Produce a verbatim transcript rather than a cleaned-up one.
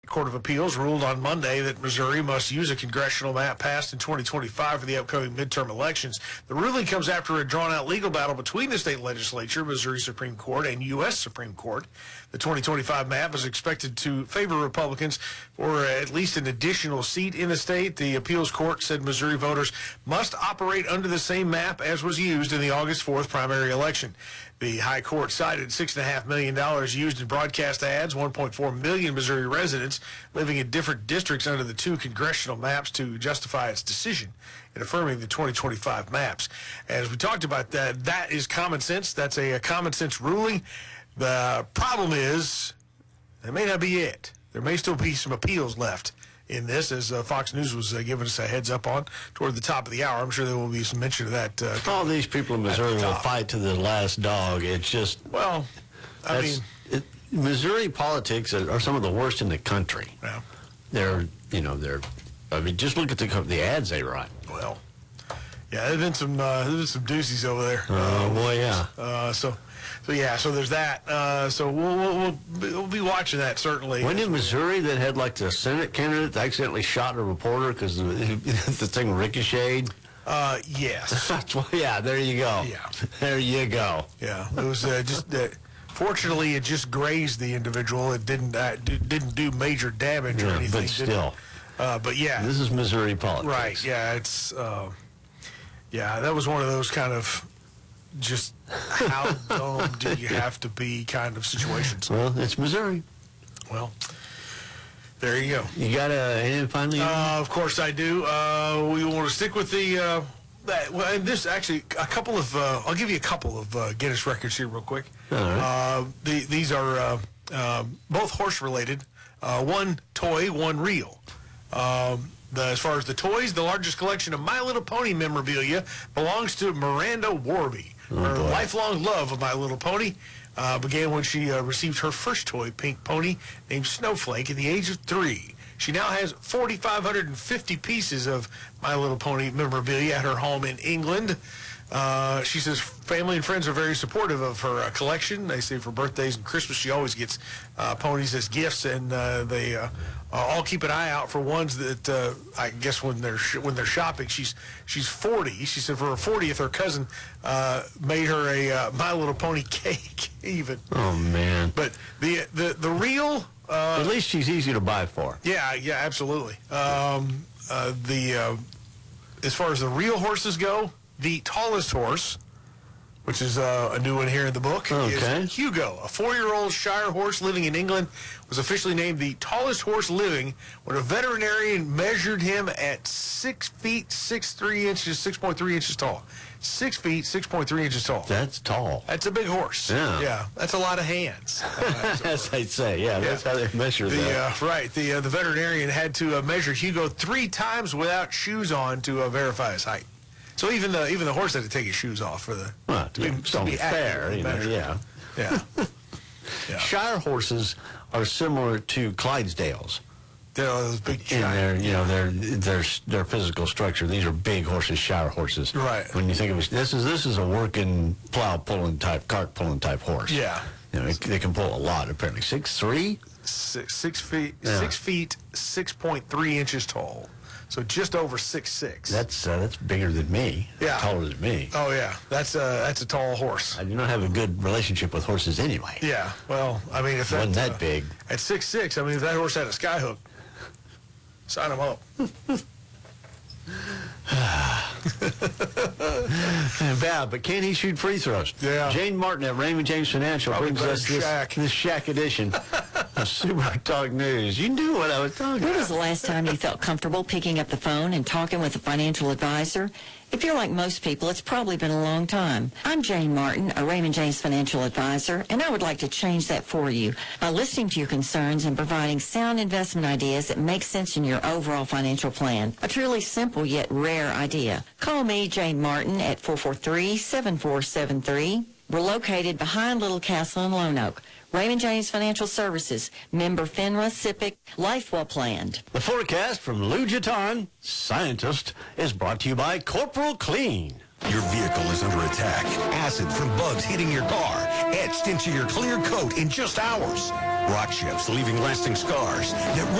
Court of Appeals ruled on Monday that Missouri must use a congressional map passed in twenty twenty-five for the upcoming midterm elections. The ruling comes after a drawn-out legal battle between the state legislature, Missouri Supreme Court, and U S Supreme Court. The twenty twenty-five map is expected to favor Republicans for at least an additional seat in the state. The appeals court said Missouri voters must operate under the same map as was used in the August fourth primary election. The high court cited six point five million dollars used in broadcast ads, one point four million Missouri residents living in different districts under the two congressional maps to justify its decision in affirming the twenty twenty-five maps. As we talked about, that, that is common sense. That's a, a common sense ruling. The problem is that may not be it. There may still be some appeals left in this, as uh, Fox News was uh, giving us a heads up on toward the top of the hour. I'm sure there will be some mention of that. Uh, All these people in Missouri will fight to the last dog. It's just, well, I mean, it, Missouri politics are, are some of the worst in the country. Yeah. They're, you know, they're, I mean, just look at the the ads they run. Well, yeah, there's been some uh, there's been some doozies over there. Oh uh, boy, yeah. Uh, so. So, yeah, so there's that. Uh, so we'll, we'll, we'll, be, we'll be watching that, certainly. When in Missouri that had, like, the Senate candidate that accidentally shot a reporter because the, the thing ricocheted? Uh, yes. Yeah, there you go. Yeah. There you go. Yeah, it was uh, just, uh, fortunately, it just grazed the individual. It didn't uh, d- didn't do major damage or Yeah, anything. but still. Uh, but, yeah. This is Missouri politics. Right, yeah, it's, uh, yeah, that was one of those kind of just how dumb do you have to be kind of situations. Well, it's Missouri. Well, there you go. You got a and finally? Uh, of course I do. Uh, we want to stick with the, uh, that, well, and this actually, a couple of, uh, I'll give you a couple of uh, Guinness records here real quick. All right. Uh, the, these are uh, uh, both horse-related. Uh, one toy, one real. Um, The, as far as the toys, the largest collection of My Little Pony memorabilia belongs to Miranda Warby. Oh, her boy. lifelong love of My Little Pony uh, began when she uh, received her first toy, pink pony, named Snowflake, at the age of three. She now has four thousand five hundred fifty pieces of My Little Pony memorabilia at her home in England. Uh, she says family and friends are very supportive of her uh, collection. They say for birthdays and Christmas she always gets uh, ponies as gifts, and uh, they uh, uh, all keep an eye out for ones that uh, I guess when they're sh- when they're shopping. She's she's forty. She said for her fortieth, her cousin uh, made her a uh, My Little Pony cake even. Oh man! But the the the real. Uh, At least she's easy to buy for. Yeah, yeah, absolutely. Um, uh, the uh, as far as the real horses go. The tallest horse, which is uh, a new one here in the book, okay. is Hugo, a four-year-old Shire horse living in England, was officially named the tallest horse living when a veterinarian measured him at six feet six three inches, six point three inches tall. Six feet six point three inches tall. That's tall. That's a big horse. Yeah, yeah, that's a lot of hands. Uh, As they say, yeah, yeah, that's how they measure the, that. Uh, right, the uh, the veterinarian had to uh, measure Hugo three times without shoes on to uh, verify his height. So even the even the horse had to take his shoes off for the Well, to be, it's to only be fair, you know, measured. yeah. Yeah. Yeah. Shire horses are similar to Clydesdales They're those big in giant. their, you know, their their their physical structure. These are big horses, Shire horses. Right. When you think of it, this is this is a working plow pulling type, cart pulling type horse. Yeah. You know, it, they can pull a lot. Apparently, six three. Six, six feet Yeah. six feet six point three inches tall. So just over six six. That's uh, that's bigger than me. Yeah. Taller than me. Oh yeah, that's a that's a tall horse. I do not have a good relationship with horses anyway. Yeah. Well, I mean, if that, Wasn't that uh, big. at six six, I mean, if that horse had a skyhook, sign him up. Bad, but can he shoot free throws? Yeah. Jane Martin at Raymond James Financial Probably brings better us this, Shaq. this Shaq edition of Super Talk News. You knew what I was talking When about. was the last time you felt comfortable picking up the phone and talking with a financial advisor? If you're like most people, it's probably been a long time. I'm Jane Martin, a Raymond James financial advisor, and I would like to change that for you by listening to your concerns and providing sound investment ideas that make sense in your overall financial plan. A truly simple yet rare idea. Call me, Jane Martin, at four four three, seven four seven three. We're located behind Little Castle in Lone Oak. Raymond James Financial Services, member FINRA, SIPC, life well planned. The forecast from Lou Jaton, scientist, is brought to you by Corporal Clean. Your vehicle is under attack. Acid from bugs hitting your car, etched into your clear coat in just hours. Rock chips leaving lasting scars that